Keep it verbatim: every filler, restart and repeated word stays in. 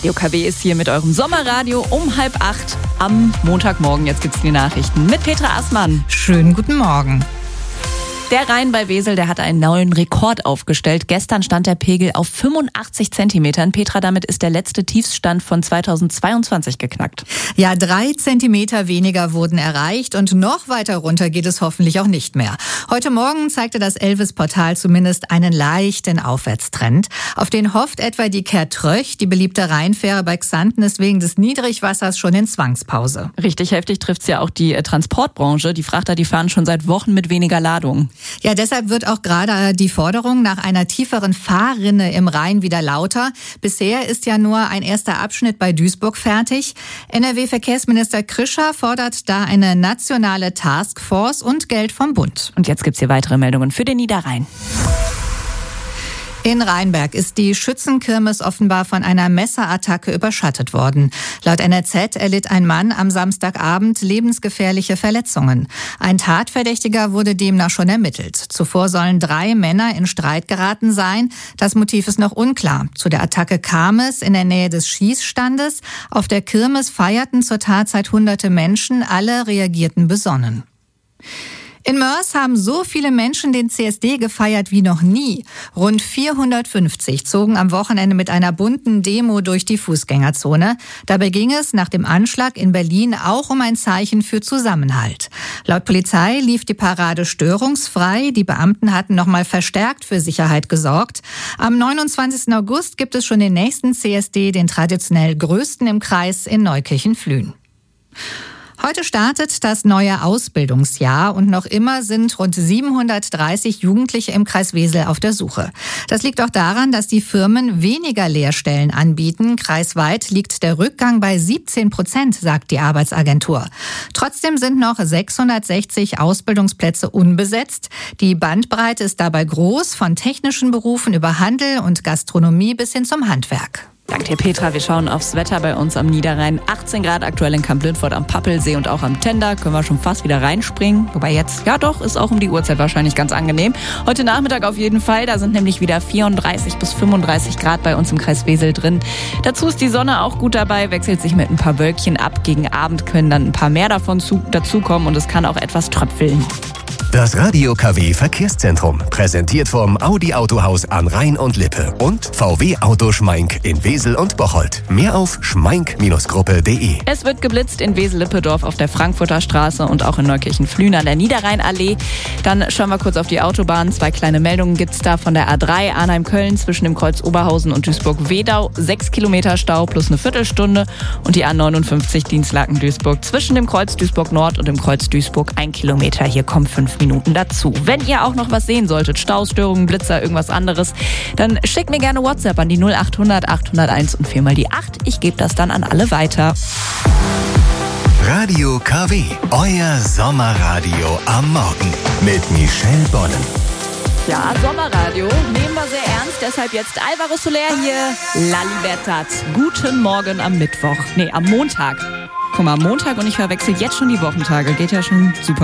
Radio K W ist hier mit eurem Sommerradio um halb acht am Montagmorgen. Jetzt gibt's die Nachrichten mit Petra Assmann. Schönen guten Morgen. Der Rhein bei Wesel, der hat einen neuen Rekord aufgestellt. Gestern stand der Pegel auf fünfundachtzig Zentimetern. Petra, damit ist der letzte Tiefstand von zweitausendzweiundzwanzig geknackt. Ja, drei Zentimeter weniger wurden erreicht und noch weiter runter geht es hoffentlich auch nicht mehr. Heute Morgen zeigte das Elvis-Portal zumindest einen leichten Aufwärtstrend. Auf den hofft etwa die Kertröch. Die beliebte Rheinfähre bei Xanten ist wegen des Niedrigwassers schon in Zwangspause. Richtig heftig trifft's ja auch die Transportbranche. Die Frachter, die fahren schon seit Wochen mit weniger Ladung. Ja, deshalb wird auch gerade die Forderung nach einer tieferen Fahrrinne im Rhein wieder lauter. Bisher ist ja nur ein erster Abschnitt bei Duisburg fertig. N R W-Verkehrsminister Krischer fordert da eine nationale Taskforce und Geld vom Bund. Und jetzt gibt's hier weitere Meldungen für den Niederrhein. In Rheinberg ist die Schützenkirmes offenbar von einer Messerattacke überschattet worden. Laut N R Z erlitt ein Mann am Samstagabend lebensgefährliche Verletzungen. Ein Tatverdächtiger wurde demnach schon ermittelt. Zuvor sollen drei Männer in Streit geraten sein. Das Motiv ist noch unklar. Zu der Attacke kam es in der Nähe des Schießstandes. Auf der Kirmes feierten zur Tatzeit hunderte Menschen. Alle reagierten besonnen. In Moers haben so viele Menschen den C S D gefeiert wie noch nie. Rund vierhundertfünfzig zogen am Wochenende mit einer bunten Demo durch die Fußgängerzone. Dabei ging es nach dem Anschlag in Berlin auch um ein Zeichen für Zusammenhalt. Laut Polizei lief die Parade störungsfrei. Die Beamten hatten nochmal verstärkt für Sicherheit gesorgt. Am neunundzwanzigsten August gibt es schon den nächsten C S D, den traditionell größten im Kreis in Neukirchen-Flühen. Heute startet das neue Ausbildungsjahr und noch immer sind rund siebenhundertdreißig Jugendliche im Kreis Wesel auf der Suche. Das liegt auch daran, dass die Firmen weniger Lehrstellen anbieten. Kreisweit liegt der Rückgang bei siebzehn Prozent, sagt die Arbeitsagentur. Trotzdem sind noch sechshundertsechzig Ausbildungsplätze unbesetzt. Die Bandbreite ist dabei groß, von technischen Berufen über Handel und Gastronomie bis hin zum Handwerk. Danke dir, Petra. Wir schauen aufs Wetter bei uns am Niederrhein. achtzehn Grad aktuell in Kamp-Lindfort am Pappelsee und auch am Tender. Können wir schon fast wieder reinspringen. Wobei jetzt, ja doch, ist auch um die Uhrzeit wahrscheinlich ganz angenehm. Heute Nachmittag auf jeden Fall. Da sind nämlich wieder vierunddreißig bis fünfunddreißig Grad bei uns im Kreis Wesel drin. Dazu ist die Sonne auch gut dabei, wechselt sich mit ein paar Wölkchen ab. Gegen Abend können dann ein paar mehr davon zu, dazukommen und es kann auch etwas tröpfeln. Das Radio K W Verkehrszentrum, präsentiert vom Audi Autohaus an Rhein und Lippe und V W Auto Schmeink in Wesel und Bocholt. Mehr auf schmeink Gruppe punkt de. Es wird geblitzt in Wesel-Lippedorf auf der Frankfurter Straße und auch in Neukirchen-Flühen an der Niederrheinallee. Dann schauen wir kurz auf die Autobahn. Zwei kleine Meldungen gibt's da von der A drei Arnheim-Köln zwischen dem Kreuz Oberhausen und Duisburg-Wedau. Sechs Kilometer Stau plus eine Viertelstunde. Und die A neunundfünfzig Dienstlaken-Duisburg zwischen dem Kreuz Duisburg-Nord und dem Kreuz Duisburg ein Kilometer. Hier kommen fünf Minuten dazu. Wenn ihr auch noch was sehen solltet, Staus, Störungen, Blitzer, irgendwas anderes, dann schickt mir gerne WhatsApp an die null acht hundert achthunderteins und vier mal die acht. Ich gebe das dann an alle weiter. Radio K W, euer Sommerradio am Morgen mit Michelle Bonnen. Ja, Sommerradio nehmen wir sehr ernst, deshalb jetzt Alvaro Soler hier, La Libertad. Guten Morgen am Mittwoch, nee, am Montag. Guck mal, Montag und ich verwechsel jetzt schon die Wochentage, geht ja schon super.